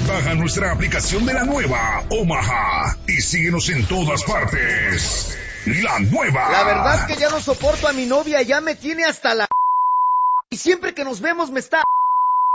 Baja nuestra aplicación de la nueva Omaha y síguenos en todas partes. La nueva. La verdad que ya no soporto a mi novia, ya me tiene hasta la... Y siempre que nos vemos me está...